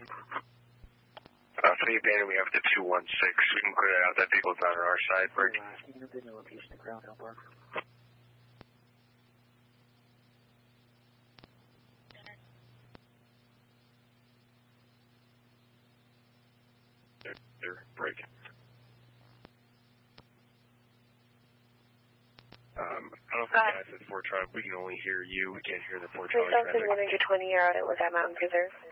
For the abandoned, we have the 216. We can clear that out. That vehicle's not on our side. Bridge. They're breaking. I don't think guys at Fort Charlie, we can only hear you. We can't hear the Fort Charlie traffic. 120, you're out at Lookout Mountain Preserve.